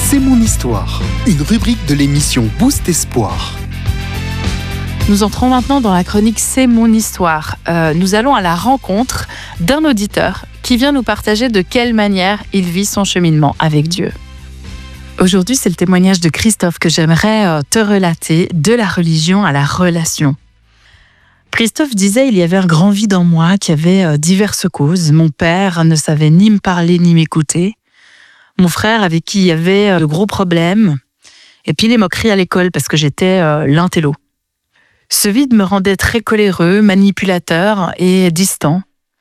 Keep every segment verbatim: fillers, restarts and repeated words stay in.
C'est mon histoire, une rubrique de l'émission Boost Espoir. Nous entrons maintenant dans la chronique C'est mon histoire. Euh, nous allons à la rencontre d'un auditeur qui vient nous partager de quelle manière il vit son cheminement avec Dieu. Aujourd'hui, c'est le témoignage de Christophe que j'aimerais te relater, de la religion à la relation. Christophe disait il y avait un grand vide en moi qui avait diverses causes. Mon père ne savait ni me parler ni m'écouter. Mon frère avec qui il y avait de gros problèmes. Et puis les moqueries à l'école parce que j'étais l'intello. Ce vide me rendait très coléreux, manipulateur et distant.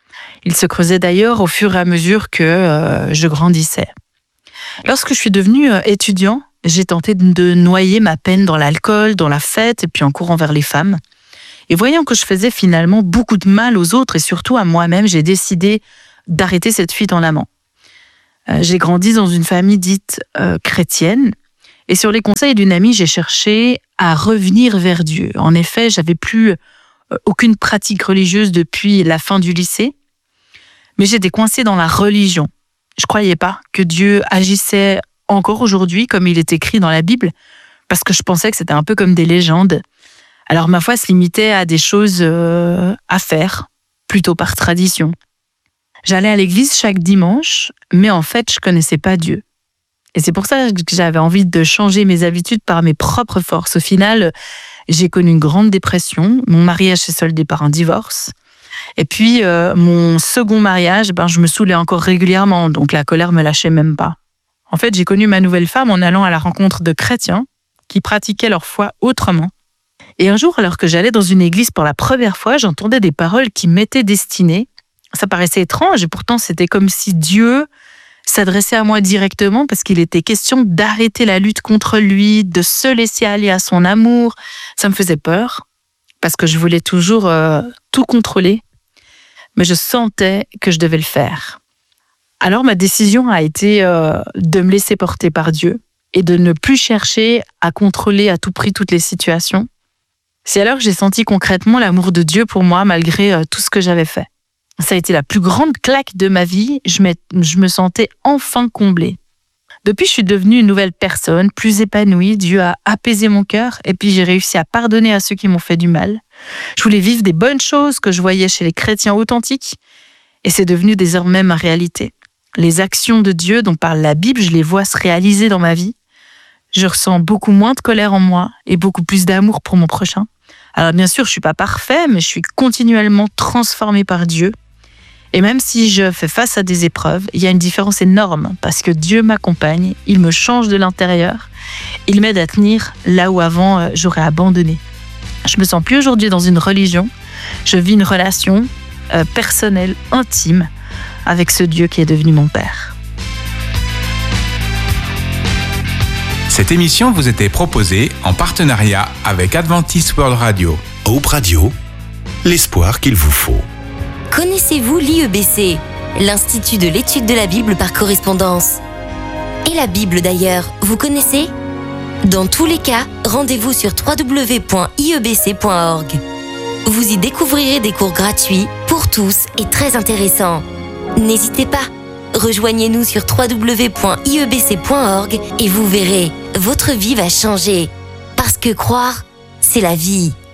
Il se creusait d'ailleurs au fur et à mesure que euh, je grandissais. Lorsque je suis devenue étudiant, j'ai tenté de noyer ma peine dans l'alcool, dans la fête et puis en courant vers les femmes. Et voyant que je faisais finalement beaucoup de mal aux autres et surtout à moi-même, j'ai décidé d'arrêter cette fuite en avant. Euh, j'ai grandi dans une famille dite euh, chrétienne et sur les conseils d'une amie, j'ai cherché à revenir vers Dieu. En effet, j'avais plus euh, aucune pratique religieuse depuis la fin du lycée, mais j'étais coincée dans la religion. Je croyais pas que Dieu agissait encore aujourd'hui comme il est écrit dans la Bible, parce que je pensais que c'était un peu comme des légendes. Alors ma foi se limitait à des choses euh, à faire, plutôt par tradition. J'allais à l'église chaque dimanche, mais en fait je connaissais pas Dieu. Et c'est pour ça que j'avais envie de changer mes habitudes par mes propres forces. Au final, j'ai connu une grande dépression, mon mariage s'est soldé par un divorce. Et puis, euh, mon second mariage, ben, je me saoulais encore régulièrement, donc la colère me lâchait même pas. En fait, j'ai connu ma nouvelle femme en allant à la rencontre de chrétiens qui pratiquaient leur foi autrement. Et un jour, alors que j'allais dans une église pour la première fois, j'entendais des paroles qui m'étaient destinées. Ça paraissait étrange et pourtant, c'était comme si Dieu s'adressait à moi directement parce qu'il était question d'arrêter la lutte contre lui, de se laisser aller à son amour. Ça me faisait peur parce que je voulais toujours euh, tout contrôler. Mais je sentais que je devais le faire. Alors ma décision a été euh, de me laisser porter par Dieu et de ne plus chercher à contrôler à tout prix toutes les situations. C'est alors que j'ai senti concrètement l'amour de Dieu pour moi malgré euh, tout ce que j'avais fait. Ça a été la plus grande claque de ma vie, je, je me sentais enfin comblée. Depuis, je suis devenue une nouvelle personne, plus épanouie, Dieu a apaisé mon cœur et puis j'ai réussi à pardonner à ceux qui m'ont fait du mal. Je voulais vivre des bonnes choses que je voyais chez les chrétiens authentiques et c'est devenu désormais ma réalité. Les actions de Dieu dont parle la Bible, je les vois se réaliser dans ma vie. Je ressens beaucoup moins de colère en moi et beaucoup plus d'amour pour mon prochain. Alors bien sûr, je suis pas parfait, mais je suis continuellement transformée par Dieu. Et même si je fais face à des épreuves, il y a une différence énorme parce que Dieu m'accompagne, il me change de l'intérieur, il m'aide à tenir là où avant euh, j'aurais abandonné. Je me sens plus aujourd'hui dans une religion, je vis une relation euh, personnelle, intime avec ce Dieu qui est devenu mon Père. Cette émission vous était proposée en partenariat avec Adventist World Radio. Hope Radio, l'espoir qu'il vous faut. Connaissez-vous l'I E B C, l'Institut de l'étude de la Bible par correspondance? Et la Bible d'ailleurs, vous connaissez? Dans tous les cas, rendez-vous sur w w w point i e b c point org. Vous y découvrirez des cours gratuits pour tous et très intéressants. N'hésitez pas, rejoignez-nous sur w w w point i e b c point org et vous verrez, votre vie va changer. Parce que croire, c'est la vie.